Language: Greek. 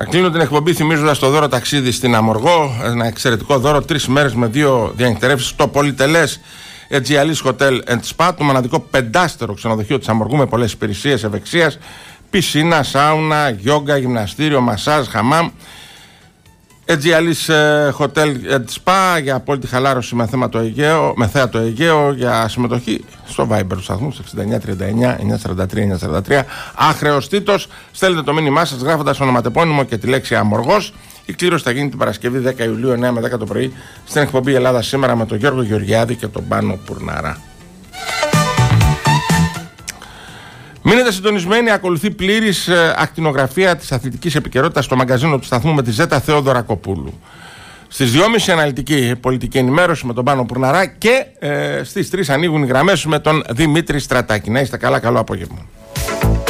Κλείνω την εκπομπή θυμίζοντας το δώρο ταξίδι στην Αμοργό. Ένα εξαιρετικό δώρο, 3 μέρες με 2 διανυκτερεύσεις στο πολυτελές Aegialis Hotel and Spa, το μοναδικό 5-στερο ξενοδοχείο της Αμοργού με πολλές υπηρεσίες ευεξίας, πισίνα, σάουνα, γιόγκα, γυμναστήριο, μασάζ, χαμάμ. Aegialis Hotel and Spa για απόλυτη χαλάρωση με θέατο Αιγαίο. Για συμμετοχή στο Viber του σταθμού 6939-943-943. Αχρεωστήτως στέλνετε το μήνυμά σας γράφοντας ονοματεπώνυμο και τη λέξη Αμοργός. Η κλήρωση θα γίνει την Παρασκευή 10 Ιουλίου 9 με 10 το πρωί στην εκπομπή Ελλάδα Σήμερα με τον Γιώργο Γεωργιάδη και τον Πάνο Πουρναρά. Μείνετε συντονισμένοι, ακολουθεί πλήρης ακτινογραφία της αθλητικής επικαιρότητας στο μαγκαζίνο του σταθμού με τη Ζέτα Θεόδωρα Κοπούλου. Στις 2.30 αναλυτική πολιτική ενημέρωση με τον Πάνο Πουρναρά και στις 3 ανοίγουν οι γραμμές με τον Δημήτρη Στρατάκη. Να είστε καλά, καλό απόγευμα.